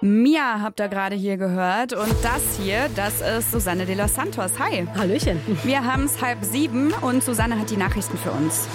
Mia habt ihr gerade hier gehört und das ist Susanne de los Santos. Hi. Hallöchen. Wir haben es 6:30 und Susanne hat die Nachrichten für uns.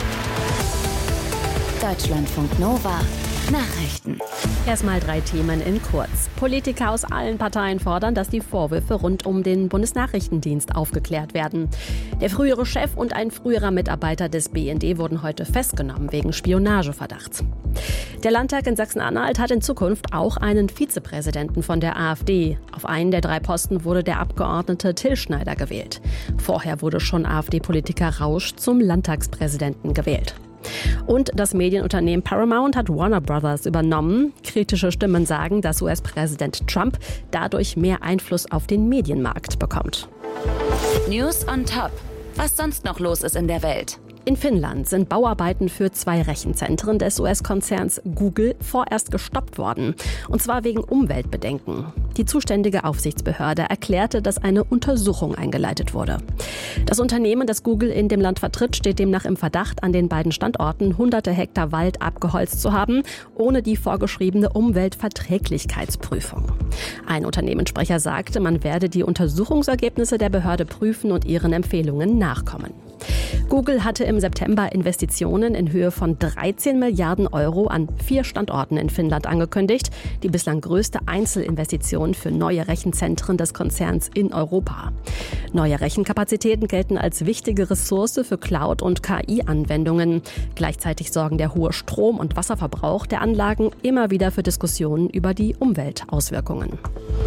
Deutschlandfunk Nova. Nachrichten. Erstmal 3 Themen in kurz. Politiker aus allen Parteien fordern, dass die Vorwürfe rund um den Bundesnachrichtendienst aufgeklärt werden. Der frühere Chef und ein früherer Mitarbeiter des BND wurden heute festgenommen wegen Spionageverdachts. Der Landtag in Sachsen-Anhalt hat in Zukunft auch einen Vizepräsidenten von der AfD. Auf einen der 3 Posten wurde der Abgeordnete Till Schneider gewählt. Vorher wurde schon AfD-Politiker Rausch zum Landtagspräsidenten gewählt. Und das Medienunternehmen Paramount hat Warner Brothers übernommen. Kritische Stimmen sagen, dass US-Präsident Trump dadurch mehr Einfluss auf den Medienmarkt bekommt. News on Top. Was sonst noch los ist in der Welt? In Finnland sind Bauarbeiten für 2 Rechenzentren des US-Konzerns Google vorerst gestoppt worden. Und zwar wegen Umweltbedenken. Die zuständige Aufsichtsbehörde erklärte, dass eine Untersuchung eingeleitet wurde. Das Unternehmen, das Google in dem Land vertritt, steht demnach im Verdacht, an den beiden Standorten hunderte Hektar Wald abgeholzt zu haben, ohne die vorgeschriebene Umweltverträglichkeitsprüfung. Ein Unternehmenssprecher sagte, man werde die Untersuchungsergebnisse der Behörde prüfen und ihren Empfehlungen nachkommen. Google hatte im September Investitionen in Höhe von 13 Milliarden Euro an 4 Standorten in Finnland angekündigt. Die bislang größte Einzelinvestition für neue Rechenzentren des Konzerns in Europa. Neue Rechenkapazitäten gelten als wichtige Ressource für Cloud- und KI-Anwendungen. Gleichzeitig sorgen der hohe Strom- und Wasserverbrauch der Anlagen immer wieder für Diskussionen über die Umweltauswirkungen.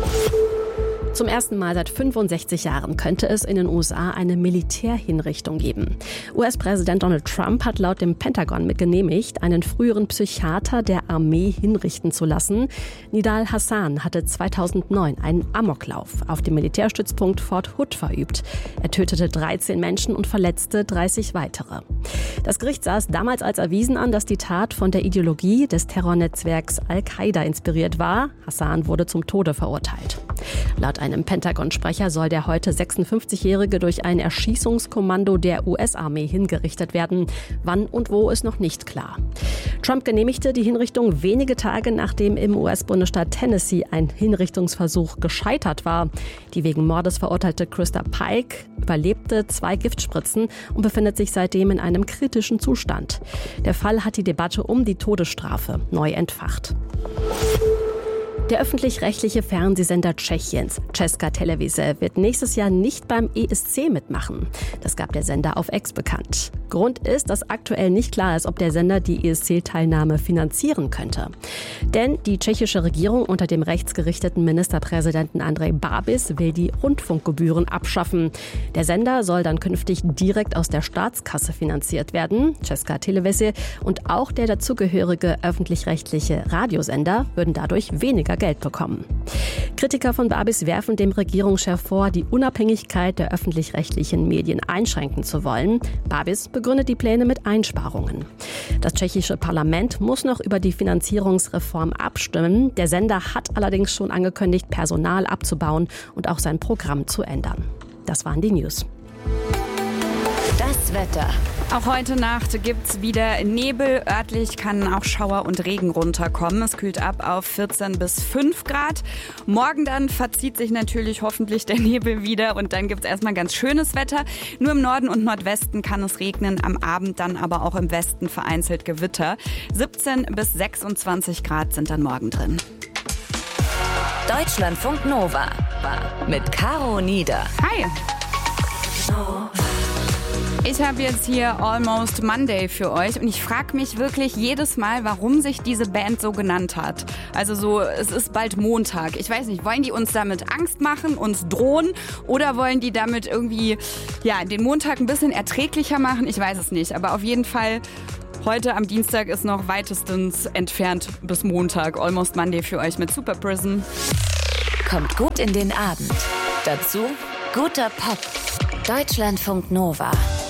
Zum ersten Mal seit 65 Jahren könnte es in den USA eine Militärhinrichtung geben. US-Präsident Donald Trump hat laut dem Pentagon mit genehmigt, einen früheren Psychiater der Armee hinrichten zu lassen. Nidal Hasan hatte 2009 einen Amoklauf auf dem Militärstützpunkt Fort Hood verübt. Er tötete 13 Menschen und verletzte 30 weitere. Das Gericht sah es damals als erwiesen an, dass die Tat von der Ideologie des Terrornetzwerks Al-Qaida inspiriert war. Hasan wurde zum Tode verurteilt. Laut einem Pentagon-Sprecher soll der heute 56-Jährige durch ein Erschießungskommando der US-Armee hingerichtet werden. Wann und wo ist noch nicht klar. Trump genehmigte die Hinrichtung wenige Tage, nachdem im US-Bundesstaat Tennessee ein Hinrichtungsversuch gescheitert war. Die wegen Mordes verurteilte Krista Pike überlebte 2 Giftspritzen und befindet sich seitdem in einem kritischen Zustand. Der Fall hat die Debatte um die Todesstrafe neu entfacht. Der öffentlich-rechtliche Fernsehsender Tschechiens, Česká televize, wird nächstes Jahr nicht beim ESC mitmachen. Das gab der Sender auf X bekannt. Grund ist, dass aktuell nicht klar ist, ob der Sender die ESC-Teilnahme finanzieren könnte. Denn die tschechische Regierung unter dem rechtsgerichteten Ministerpräsidenten Andrej Babiš will die Rundfunkgebühren abschaffen. Der Sender soll dann künftig direkt aus der Staatskasse finanziert werden. Česká televize und auch der dazugehörige öffentlich-rechtliche Radiosender würden dadurch weniger Geld bekommen. Kritiker von Babiš werfen dem Regierungschef vor, die Unabhängigkeit der öffentlich-rechtlichen Medien einschränken zu wollen. Babiš begründet die Pläne mit Einsparungen. Das tschechische Parlament muss noch über die Finanzierungsreform abstimmen. Der Sender hat allerdings schon angekündigt, Personal abzubauen und auch sein Programm zu ändern. Das waren die News. Das Wetter. Auch heute Nacht gibt's wieder Nebel. Örtlich kann auch Schauer und Regen runterkommen. Es kühlt ab auf 14 bis 5 Grad. Morgen dann verzieht sich natürlich hoffentlich der Nebel wieder und dann gibt's erstmal ganz schönes Wetter. Nur im Norden und Nordwesten kann es regnen, am Abend dann aber auch im Westen vereinzelt Gewitter. 17 bis 26 Grad sind dann morgen drin. Deutschlandfunk Nova mit Caro Nieder. Hi. Ich habe jetzt hier Almost Monday für euch und ich frage mich wirklich jedes Mal, warum sich diese Band so genannt hat. Also so, es ist bald Montag. Ich weiß nicht, wollen die uns damit Angst machen, uns drohen oder wollen die damit irgendwie den Montag ein bisschen erträglicher machen? Ich weiß es nicht, aber auf jeden Fall heute am Dienstag ist noch weitestens entfernt bis Montag. Almost Monday für euch mit Super Prison. Kommt gut in den Abend. Dazu guter Pop. Deutschlandfunk Nova.